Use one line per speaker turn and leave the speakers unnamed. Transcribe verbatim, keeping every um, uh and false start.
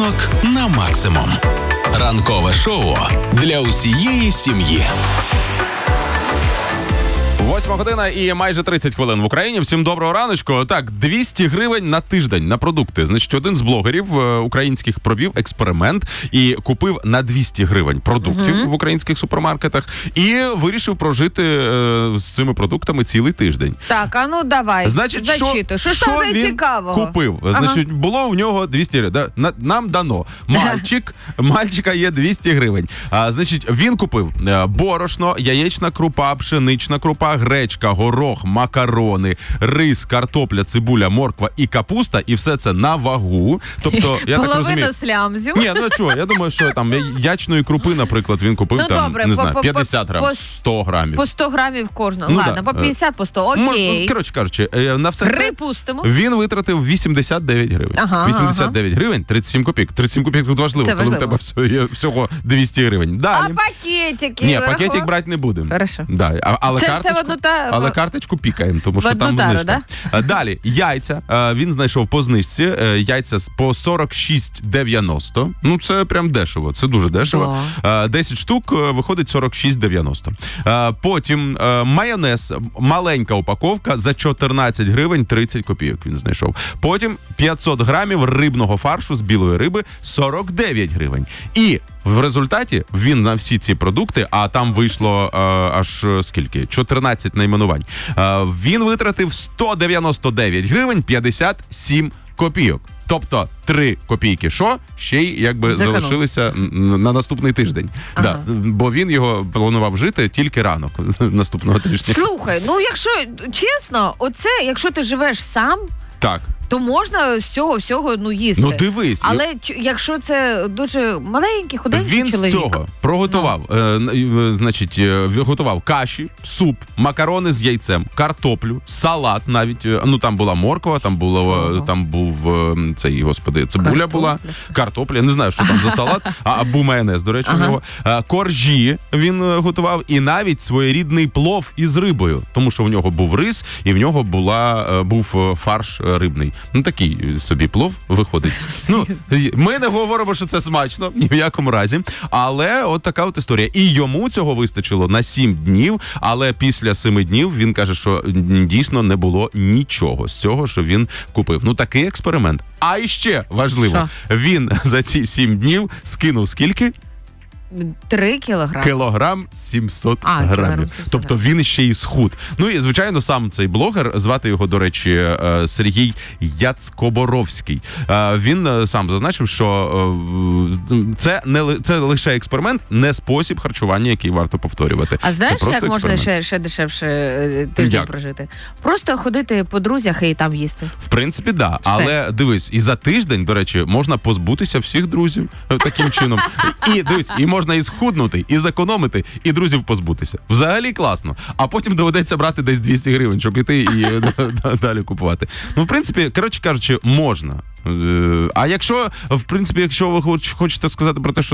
Ранок на максимум. Ранкове шоу для усієї сім'ї.
Восьма година і майже тридцять хвилин в Україні. Всім доброго раночку. Так, двісті гривень на тиждень на продукти. Значить, один з блогерів е, українських провів експеримент і купив на двісті гривень продуктів uh-huh. в українських супермаркетах і вирішив прожити е, з цими продуктами цілий тиждень.
Так, а ну давай,
значить,
зачитуй. Що,
що,
що
він
цікавого?
Купив?
Ага.
Значить, було у нього двісті гривень. Да, на, нам дано. Мальчик, мальчика є двісті гривень. А, значить, він купив е, борошно, яєчна крупа, пшенична крупа, гречка, горох, макарони, рис, картопля, цибуля, морква і капуста, і все це на вагу. Тобто, я так розумію...
Половину слямзів.
Ні, ну чого, я думаю, що там ячної крупи, наприклад, він купив
ну,
там,
добре,
не
по,
знаю,
по,
п'ятдесят грам,
по,
сто грамів.
По сто грамів кожного.
Ну,
ладно,
да.
по п'ятдесят, по сто, окей.
Ну, коротше кажучи, на все це
Припустимо.
він витратив вісімдесят дев'ять гривень.
Ага,
вісімдесят дев'ять ага. гривень, тридцять сім копійок. тридцять сім копійок тут важливо,
це
коли
важливо.
у тебе всього, є всього двісті гривень. Далі.
А пакетики?
Ні, пакетик брати не будемо.
Хорошо.
Да. А, але,
це
карточку,
все в одну та...
але карточку пікаємо, тому що там
тару,
знижка. Да? Далі, яйця. Він знайшов по знижці. Яйця по сорок шість дев'яносто. Ну, це прям дешево. Це дуже дешево. Да. десять штук виходить сорок шість дев'яносто. Потім майонез. Маленька упаковка за чотирнадцять гривень тридцять копійок він знайшов. Потім п'ятсот грамів рибного фаршу з білої риби сорок дев'ять гривень. І в результаті він на всі ці продукти, а там вийшло а, аж скільки? чотирнадцять найменувань. А, він витратив сто дев'яносто дев'ять гривень п'ятдесят сім копійок. Тобто три копійки, що ще й якби
Зеконом.
залишилися на наступний тиждень. Ага. Да, бо він його планував жити тільки ранок наступного тижня.
Слухай, ну якщо чесно, оце, якщо ти живеш сам, так, то можна з цього всього ну їсти.
Ну дивись.
Але я... якщо це дуже маленький, худенький
він
чоловік.
Він з цього проготував, no. е, значить, готував каші, суп, макарони з яйцем, картоплю, салат навіть. Ну там була морква, там було, там був цей, господи, цибуля картопля. була, картопля, не знаю, що там за салат, а, а був майонез, до речі, ага. у нього. Коржі він готував і навіть своєрідний плов із рибою, тому що в нього був рис і в нього була, був фарш рибний. Ну, такий собі плов виходить. Ну, ми не говоримо, що це смачно, ні в якому разі. Але от така от історія. І йому цього вистачило на сім днів, але після семи днів він каже, що дійсно не було нічого з цього, що він купив. Ну, такий експеримент. А іще важливо, що? Він за ці сім днів скинув скільки?
Три кілограми.
Кілограм сімсот
а,
грамів. Тобто він ще й схуд. Ну і, звичайно, сам цей блогер, звати його, до речі, Сергій Яцкоборовський. Він сам зазначив, що це, не, це лише експеримент, не спосіб харчування, який варто повторювати.
А знаєш, як
експеримент.
можна ще, ще дешевше тиждень як? прожити? Просто ходити по друзях і там їсти.
В принципі, да. Все. Але, дивись, і за тиждень, до речі, можна позбутися всіх друзів таким чином. І, дивись, і можна і схуднути, і зекономити, і друзів позбутися. Взагалі класно. А потім доведеться брати десь двісті гривень, щоб іти і далі купувати. Ну, в принципі, коротше кажучи, можна. А якщо, в принципі, якщо ви хочете сказати про те, що